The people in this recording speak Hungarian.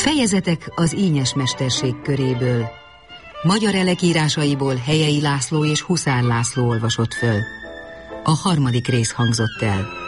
Fejezetek az ínyes mesterség köréből. Magyar elekírásaiból Helyei László és Huszár László olvasott föl. A 3. rész hangzott el.